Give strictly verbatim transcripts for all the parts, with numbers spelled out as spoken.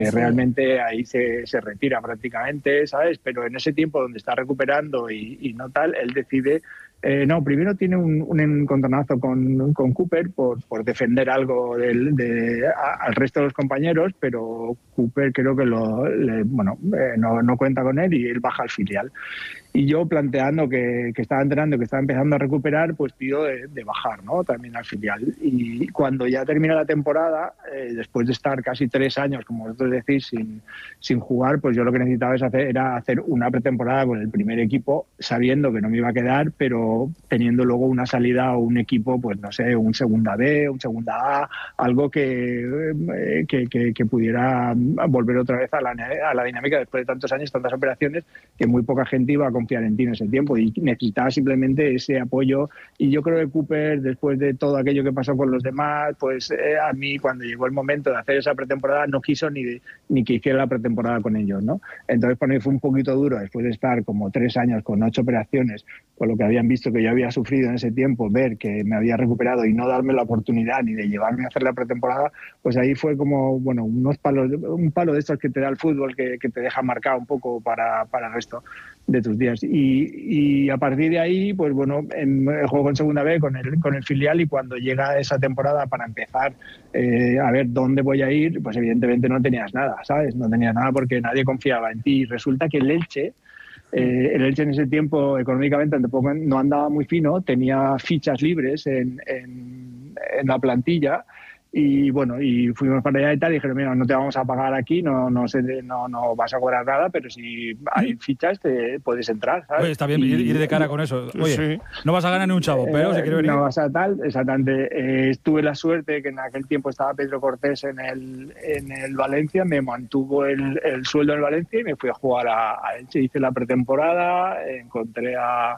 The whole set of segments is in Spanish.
Sí. Realmente ahí se, se retira prácticamente, ¿sabes? Pero en ese tiempo donde está recuperando y, y no tal, él decide... Eh, no, primero tiene un, un encontronazo con, con Cooper por, por defender algo del, de, a, al resto de los compañeros, pero Cooper creo que lo, le, bueno, eh, no, no cuenta con él y él baja al filial. Y yo planteando que, que estaba entrenando, que estaba empezando a recuperar, pues pido de, de bajar, ¿no? También al filial. Y cuando ya termina la temporada, eh, después de estar casi tres años, como vosotros decís, sin, sin jugar, pues yo lo que necesitaba es hacer, era hacer una pretemporada con el primer equipo, sabiendo que no me iba a quedar, pero teniendo luego una salida a un equipo, pues no sé, un segunda B, un segunda A, algo que, eh, que, que, que pudiera volver otra vez a la, a la dinámica después de tantos años, tantas operaciones, que muy poca gente iba a confiar en ti en ese tiempo y necesitaba simplemente ese apoyo. Y yo creo que Cooper, después de todo aquello que pasó con los demás, pues eh, a mí cuando llegó el momento de hacer esa pretemporada no quiso ni, ni que hiciera la pretemporada con ellos, ¿no? Entonces para mí fue un poquito duro, después de estar como tres años con ocho operaciones, con lo que habían visto que yo había sufrido en ese tiempo, ver que me había recuperado y no darme la oportunidad ni de llevarme a hacer la pretemporada, pues ahí fue como, bueno, unos palos, un palo de estos que te da el fútbol que, que te deja marcado un poco para, para el resto de tus días. Y, y a partir de ahí, pues bueno, en, juego en segunda B con el, con el filial y cuando llega esa temporada para empezar eh, a ver dónde voy a ir, pues evidentemente no tenías nada, ¿sabes? No tenías nada porque nadie confiaba en ti. Y resulta que el Elche, eh, el Elche en ese tiempo económicamente tampoco no andaba muy fino, tenía fichas libres en, en, en la plantilla. Y bueno, y fuimos para allá y tal, y dijeron, mira, no te vamos a pagar aquí, no, no, sé, no, no vas a cobrar nada, pero si hay fichas te puedes entrar, ¿sabes? Oye, está bien y, ir de cara con eso. Oye, sí. No vas a ganar ni un chavo, pero si quieres venir... No vas a tal, exactamente. Eh, tuve la suerte que en aquel tiempo estaba Pedro Cortés en el, en el Valencia, me mantuvo el, el sueldo en el Valencia y me fui a jugar a, a Elche. Hice la pretemporada, encontré a...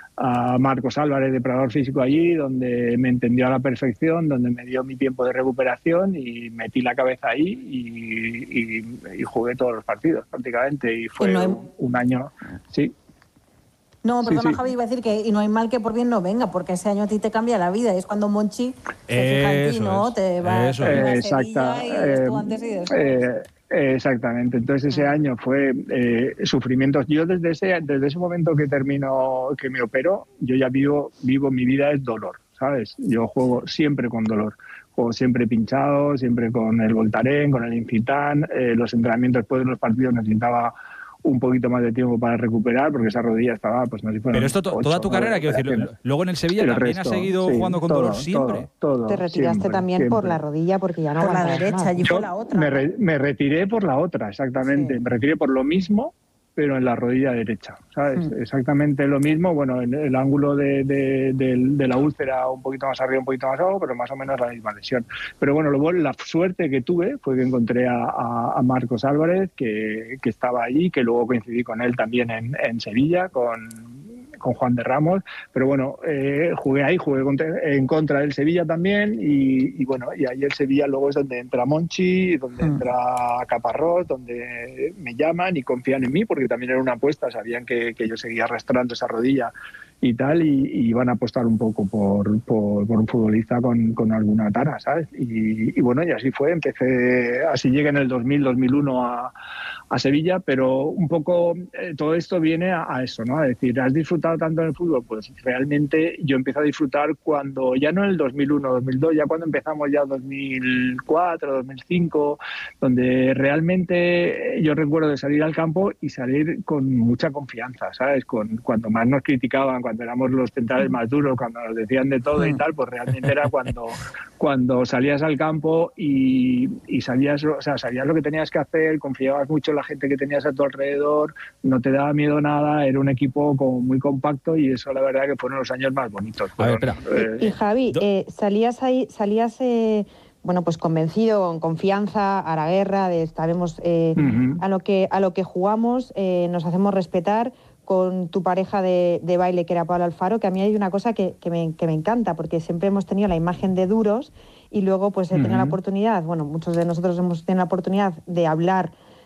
a Marcos Álvarez, de preparador físico allí, donde me entendió a la perfección, donde me dio mi tiempo de recuperación y metí la cabeza ahí y, y, y jugué todos los partidos prácticamente y fue y no hay... un, un año, sí. No, perdona, sí, sí. Javi, iba a decir que y no hay mal que por bien no venga, porque ese año a ti te cambia la vida. Es cuando Monchi se fija en ti, ¿no? Es, te va eso a es. Sevilla y eh, tú antes y después. Eh, Exactamente, entonces ese año fue eh, sufrimientos. Yo desde ese, desde ese momento que termino, que me opero, yo ya vivo, vivo mi vida es dolor, ¿sabes? Yo juego siempre con dolor, juego siempre pinchado, siempre con el Voltaren, con el Incitan, eh, los entrenamientos después de los partidos necesitaba un poquito más de tiempo para recuperar porque esa rodilla estaba, pues no sé si fueron Pero esto to, ocho, toda tu carrera, quiero decir, luego en el Sevilla el también has seguido sí, jugando con todo, dolor siempre. Todo, todo, Te retiraste siempre, también siempre. por la rodilla porque ya no por la aguantabas derecha más. y por la otra. Me, re, me retiré por la otra, exactamente. Sí. Me retiré por lo mismo, pero en la rodilla derecha, ¿sabes? Mm. Exactamente lo mismo, bueno, en el ángulo de, de, de, de la úlcera un poquito más arriba, un poquito más abajo, pero más o menos la misma lesión. Pero bueno, luego la suerte que tuve fue que encontré a, a, a Marcos Álvarez, que, que estaba allí, que luego coincidí con él también en, en Sevilla, con... con Juan de Ramos, pero bueno, eh, jugué ahí, jugué contra, en contra del Sevilla también y, y bueno, y ahí el Sevilla luego es donde entra Monchi, donde mm. entra Caparrós, donde me llaman y confían en mí porque también era una apuesta, sabían que, que yo seguía arrastrando esa rodilla y tal, y, y iban a apostar un poco por, por, por un futbolista con, con alguna tara, ¿sabes? Y, y bueno, y así fue, empecé, así llegué en el dos mil, dos mil uno a, a Sevilla, pero un poco eh, todo esto viene a, a eso, ¿no? A decir, ¿has disfrutado tanto en el fútbol? Pues realmente yo empecé a disfrutar cuando, ya no en el dos mil uno, dos mil dos, ya cuando empezamos ya dos mil cuatro, dos mil cinco, donde realmente yo recuerdo de salir al campo y salir con mucha confianza, ¿sabes? Con, cuando más nos criticaban, cuando éramos los centrales más duros, cuando nos decían de todo y tal, pues realmente era cuando, cuando salías al campo y, y sabías, o sea, sabías lo que tenías que hacer, confiabas mucho en la gente que tenías a tu alrededor, no te daba miedo nada, era un equipo como muy compacto y eso la verdad que fueron los años más bonitos. Fueron, ver, eh, y, y Javi, eh, salías ahí, salías eh, bueno, pues convencido, con confianza a la guerra, de sabemos eh, uh-huh. a lo que a lo que jugamos, eh, nos hacemos respetar, con tu pareja de, de baile que era Pablo Alfaro, que a mí hay una cosa que, que, me, que me encanta, porque siempre hemos tenido la imagen de duros y luego pues he tenido uh-huh. la oportunidad, bueno, muchos de nosotros hemos tenido la oportunidad de hablar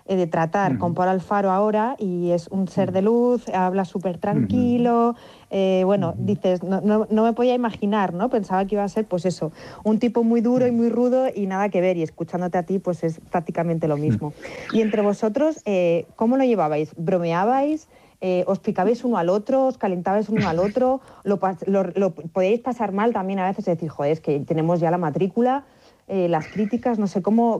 eh, de tratar uh-huh. con Paul Alfaro ahora, y es un ser de luz, habla súper tranquilo, eh, bueno, uh-huh. dices, no, no, no me podía imaginar, ¿no? Pensaba que iba a ser, pues eso, un tipo muy duro y muy rudo y nada que ver, y escuchándote a ti, pues es prácticamente lo mismo. Uh-huh. Y entre vosotros, eh, ¿cómo lo llevabais? ¿Bromeabais? Eh, ¿Os picabais uno al otro? ¿Os calentabais uno al otro? ¿Lo, lo, lo podíais pasar mal también a veces? Decir, joder, es que tenemos ya la matrícula, eh, las críticas, no sé cómo...